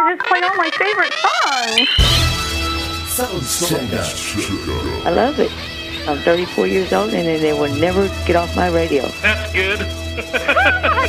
just play all my favorite songs. I love it. I'm 34 years old, and they will never get off my radio. That's good.